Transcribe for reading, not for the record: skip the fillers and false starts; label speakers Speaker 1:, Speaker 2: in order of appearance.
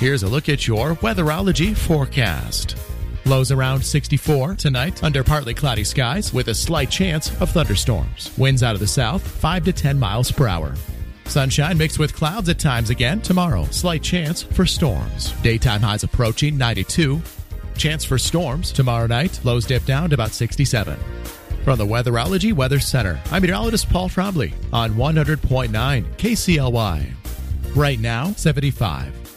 Speaker 1: Here's a look at your weatherology forecast. Lows around 64 tonight under partly cloudy skies with a slight chance of thunderstorms. Winds out of the south 5 to 10 miles per hour. Sunshine mixed with clouds at times again tomorrow. Slight chance for storms. Daytime highs approaching 92. Chance for storms tomorrow night. Lows dip down to about 67. From the Weatherology Weather Center, I'm meteorologist Paul Trombley on 100.9 KCLY. Right now, 75.